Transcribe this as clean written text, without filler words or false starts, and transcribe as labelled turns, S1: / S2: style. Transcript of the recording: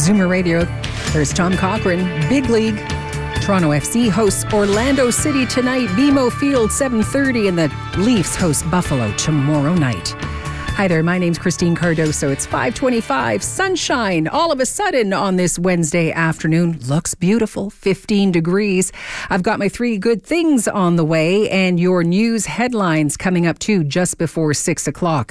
S1: Zoomer Radio. There's Tom Cochrane. Big League. Toronto FC hosts Orlando City tonight. BMO Field 7:30, and the Leafs host Buffalo tomorrow night. Hi there, my name's Christine Cardoso. It's 5:25, sunshine all of a sudden on this Wednesday afternoon. Looks beautiful, 15 degrees. I've got my three good things on the way and your news headlines coming up too just before 6 o'clock.